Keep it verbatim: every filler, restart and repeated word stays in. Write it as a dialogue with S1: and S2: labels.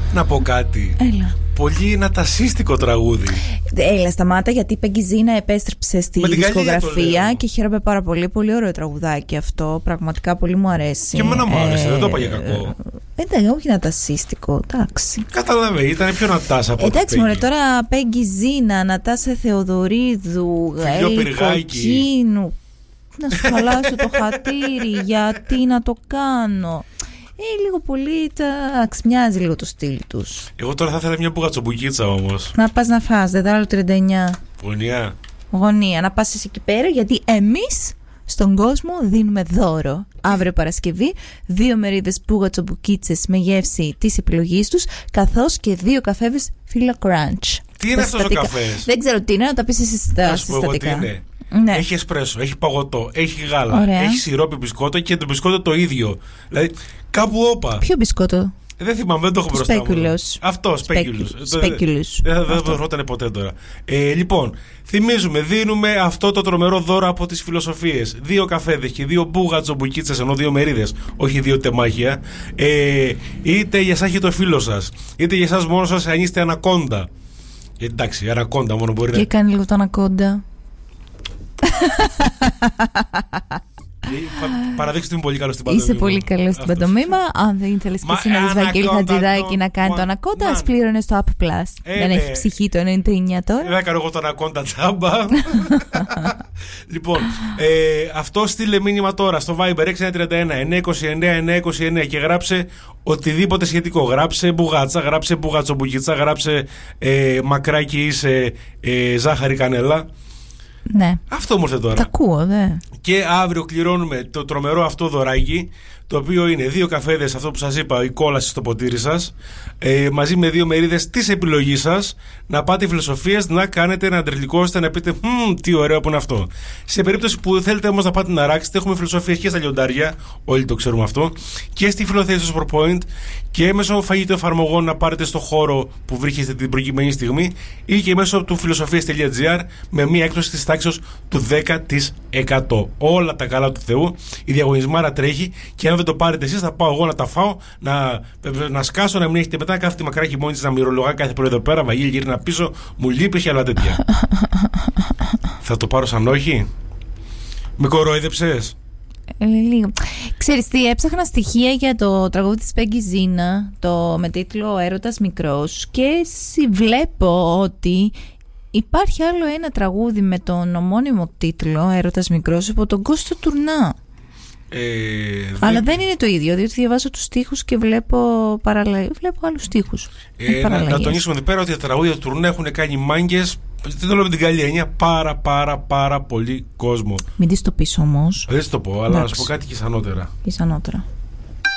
S1: Να πω κάτι.
S2: Έλα.
S1: Πολύ νατασίστικο τραγούδι.
S2: Έλα, σταμάτα, γιατί η Πέγγι Ζίνα επέστρεψε στη δισκογραφία και χαίρομαι πάρα πολύ. Πολύ ωραίο τραγουδάκι αυτό. Πραγματικά πολύ μου αρέσει.
S1: Και εμένα μου άρεσε, ε, δεν το είπα για κακό.
S2: Εντάξει, όχι νατασίστικο, εντάξει.
S1: Κατάλαβε, ήταν πιο νατάσα από
S2: εντάξει, μωρέ, τώρα Πέγγι Ζίνα, Νατάσα Θεοδωρίδου, Έλλη Κοκκίνου. Να σου χαλάσω το χατήρι, γιατί να το κάνω. Ε, λίγο πολύ, εντάξει, μοιάζει λίγο το στυλ τους.
S1: Εγώ τώρα θα ήθελα μια μπουγατσομπουκίτσα όμως.
S2: Να πας να φας, δεδάλο τριάντα εννιά.
S1: Γωνία.
S2: Γωνία, να πας εκεί πέρα, γιατί εμείς στον κόσμο δίνουμε δώρο. Αύριο Παρασκευή, δύο μερίδες μπουγατσομπουκίτσες με γεύση της επιλογής τους, καθώς και δύο καφέδες Φύλλα Crunch.
S1: Τι είναι αυτός ο καφές?
S2: Δεν ξέρω τι είναι, να τα πεις εσύ στα συστατικά.
S1: Ναι. Έχει εσπρέσο, έχει παγωτό, έχει γάλα,
S2: ωραία,
S1: έχει σιρόπι μπισκότο και το μπισκότο το ίδιο. Δηλαδή κάπου όπα.
S2: Ποιο μπισκότο?
S1: Δεν θυμάμαι, δεν το έχω μπροστά μου. Αυτό, σπέκουλους. Δεν θα το ρωτάνε ποτέ τώρα. Ε, λοιπόν, θυμίζουμε, δίνουμε αυτό το τρομερό δώρο από τις φιλοσοφίες. Δύο καφέδες και δύο μπουγατσομπουκίτσες, ενώ δύο μερίδες, όχι δύο τεμάχια. Ε, είτε για εσάς και το φίλο σας, είτε για εσάς μόνο σας αν είστε ανακόντα. Ε, εντάξει, ανακόντα μόνο μπορεί
S2: και
S1: να.
S2: Και κάνει λίγο το ανακόντα.
S1: Παραδείξτε μου πολύ καλό στην παντομήμα.
S2: Είσαι πολύ καλό στην παντομήμα. Αν δεν ήθελες και εσύ να δεις Βαγγέλη Χατζηδάκη να κάνει το ανακόντα, ας πλήρωνες το App Plus. Δεν έχει ψυχή το ενενήντα εννιά τώρα.
S1: Δεν θα κάνω εγώ το ανακόντα τσάμπα. Λοιπόν, αυτό στείλε μήνυμα τώρα στο Viber έξι ένα τρία ένα εννιά δύο εννιά εννιά δύο εννιά και γράψε οτιδήποτε σχετικό. Γράψε μπουγάτσα, γράψε μπουγατσομπουκίτσα, γράψε μακράκι ή σε ζάχαρη κανέλα.
S2: Ναι.
S1: Αυτό μου ήρθε τώρα.
S2: Τα ακούω, δε.
S1: Και αύριο κληρώνουμε το τρομερό αυτό δωράκι, το οποίο είναι δύο καφέδες, αυτό που σας είπα, η κόλαση στο ποτήρι σας, ε, μαζί με δύο μερίδες της επιλογής σας, να πάτε φιλοσοφίες, να κάνετε ένα αντριλικό ώστε να πείτε «Μμμ, τι ωραίο που είναι αυτό». Σε περίπτωση που θέλετε όμως να πάτε να ράξετε, έχουμε φιλοσοφίες και στα λιοντάρια, όλοι το ξέρουμε αυτό, και στη φιλοθέση στο SportPoint και μέσω φαγητού εφαρμογών να πάρετε στο χώρο που βρίσκεστε την προκειμένη στιγμή ή και μέσω του φιλοσοφίες τελεία τζι άρ με μία έκπτωση της τάξης του δέκα τοις εκατό. Όλα τα καλά του Θεού, η διαγωνισμάρα τρέχει και αν δεν το πάρετε εσείς θα πάω εγώ να τα φάω, να, να σκάσω, να μην έχετε μετά κάθεται μακράκι μόνη της να μυρολογά κάθε πρωί εδώ πέρα, Βαγγέλη γύρνα πίσω, μου λείπει και άλλα τέτοια. Θα το πάρω σαν όχι? Με κορόιδεψες?
S2: Ε, λίγο. Ξέρεις τι, έψαχνα στοιχεία για το τραγούδι της Πέγγι Ζίνα, το με τίτλο «Έρωτας μικρός», και βλέπω ότι υπάρχει άλλο ένα τραγούδι με τον ομώνυμο τίτλο «Έρωτας μικρός» από τον Κώστο Τουρνά.
S1: Ε,
S2: Αλλά
S1: δεν...
S2: δεν είναι το ίδιο, διότι διαβάζω τους στίχους και βλέπω, παραλα... βλέπω άλλους στίχους.
S1: Ε, να, να τονίσουμε εδώ πέρα ότι τα τραγούδια του Τουρνά έχουν κάνει μάγκες, δεν το λέω με την καλή έννοια, πάρα πάρα πάρα πολύ κόσμο.
S2: Μην τις το πεις όμως.
S1: Δεν το πω, αλλά να σου πω κάτι και ισανότερα.
S2: Ισανότερα.